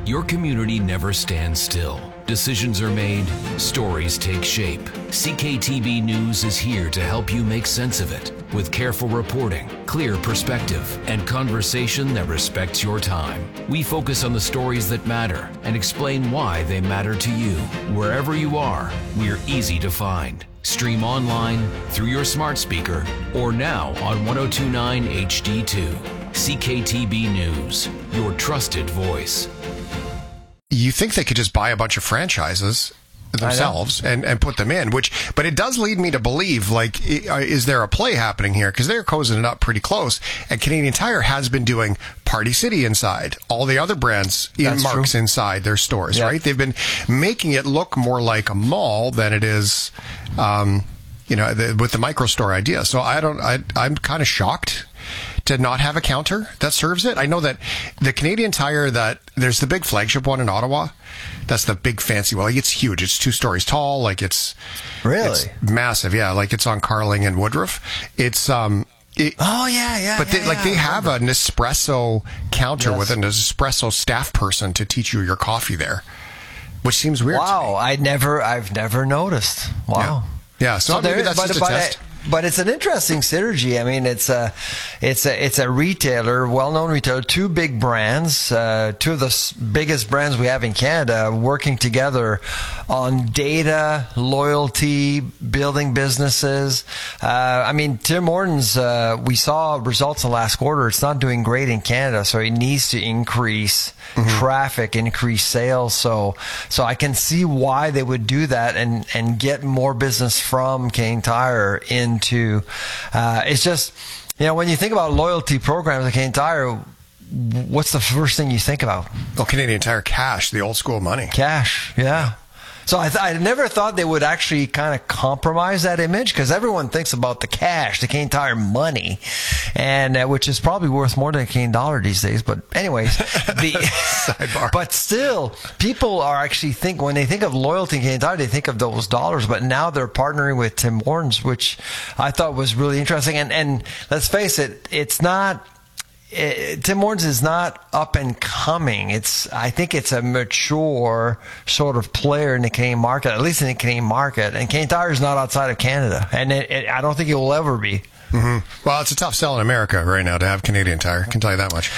Your community never stands still. Decisions are made, stories take shape. CKTB News is here to help you make sense of it with careful reporting, clear perspective, and conversation that respects your time. We focus on the stories that matter and explain why they matter to you. Wherever you are, we're easy to find. Stream online, through your smart speaker, or now on 1029 HD2. CKTB News, your trusted voice. You think they could just buy a bunch of franchises themselves and put them in, but it does lead me to believe, like, is there a play happening here? Because they're closing it up pretty close, and Canadian Tire has been doing Party City inside, all the other brands in Marks inside their stores, right? They've been making it look more like a mall than it is, with the micro store idea. So I'm kind of shocked to not have a counter that serves it. I know that the Canadian Tire, that there's the big flagship one in Ottawa. That's the big fancy one. Like, it's huge. It's 2 stories tall. Like, it's massive. Yeah. Like, it's on Carling and Woodruff. It's, But they have an espresso counter with an espresso staff person to teach you your coffee there, which seems weird. Wow. I've never noticed. Wow. Yeah. So maybe that's just a test. But it's an interesting synergy. I mean, it's a retailer, well-known retailer, 2 big brands, 2 of the biggest brands we have in Canada, working together on data, loyalty, building businesses. Tim Hortons, we saw results in the last quarter. It's not doing great in Canada, so it needs to increase traffic, increase sales. So I can see why they would do that and get more business from Canadian Tire into it's just, when you think about loyalty programs like Canadian Tire, what's the first thing you think about? Well, Canadian Tire cash, the old school money. Cash, yeah. So I never thought they would actually kind of compromise that image, because everyone thinks about the cash, the Canadian Tire money, and which is probably worth more than a Canadian dollar these days. But anyways, sidebar. But still, people are actually when they think of loyalty in Canadian Tire, they think of those dollars. But now they're partnering with Tim Hortons, which I thought was really interesting. And let's face it, it's not. Tim Hortons is not up and coming. I think it's a mature sort of player in the Canadian market, at least in the Canadian market. And Canadian Tire is not outside of Canada, and I don't think it will ever be. Mm-hmm. Well, it's a tough sell in America right now to have Canadian Tire. I can tell you that much.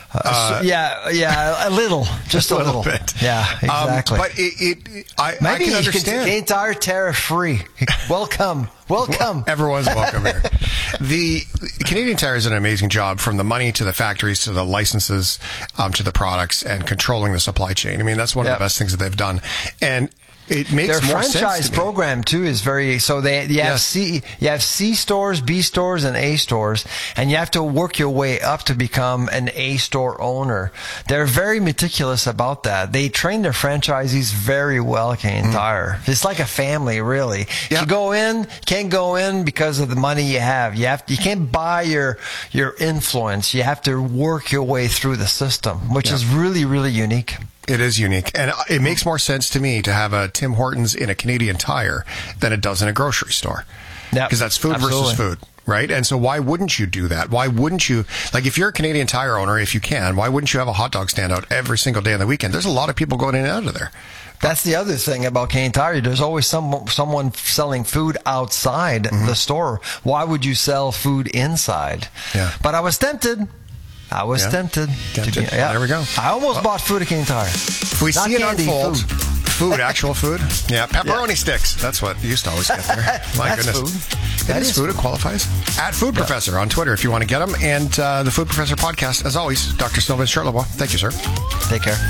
A little, just a little bit. Yeah, exactly. But I can understand. Canadian Tire tariff free. Welcome. Everyone's welcome here. The Canadian Tire does an amazing job, from the money to the factories to the licenses to the products and controlling the supply chain. I mean, that's one of the best things that they've done. And it makes their more sense. Their franchise program too is very you have C stores, B stores, and A stores, and you have to work your way up to become an A store owner. They're very meticulous about that. They train their franchisees very well. Canadian Tire, it's like a family, really. Yeah. You go in, can't go in because of the money you have. You can't buy your influence. You have to work your way through the system, which is really, really unique. It is unique. And it makes more sense to me to have a Tim Hortons in a Canadian Tire than it does in a grocery store. Because that's food versus food, right? And so why wouldn't you do that? Why wouldn't you, like, if you're a Canadian Tire owner, if you can, why wouldn't you have a hot dog stand out every single day on the weekend? There's a lot of people going in and out of there. That's the other thing about Canadian Tire. There's always someone selling food outside the store. Why would you sell food inside? Yeah. But I was tempted. Tempted. There we go. I almost bought food at Canadian Tire. If we see it unfold, food, actual food. Yeah, pepperoni sticks. That's what used to always get there. My goodness. Food. That is food. It qualifies. At Food Professor on Twitter if you want to get them. And the Food Professor podcast, as always, Dr. Sylvain Charlebois. Thank you, sir. Take care.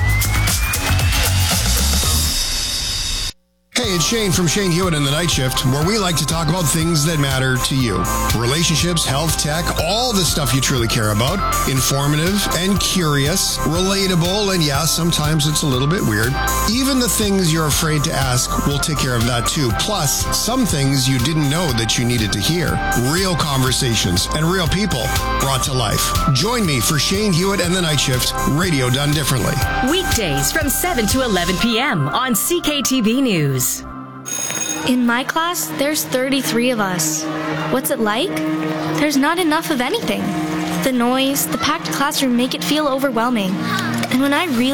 Hey, it's Shane from Shane Hewitt and the Night Shift, where we like to talk about things that matter to you. Relationships, health, tech, all the stuff you truly care about. Informative and curious, relatable, and sometimes it's a little bit weird. Even the things you're afraid to ask, we'll take care of that too. Plus, some things you didn't know that you needed to hear. Real conversations and real people brought to life. Join me for Shane Hewitt and the Night Shift, radio done differently. Weekdays from 7 to 11 p.m. on CKTB News. In my class, there's 33 of us. What's it like? There's not enough of anything. The noise, the packed classroom make it feel overwhelming. And when I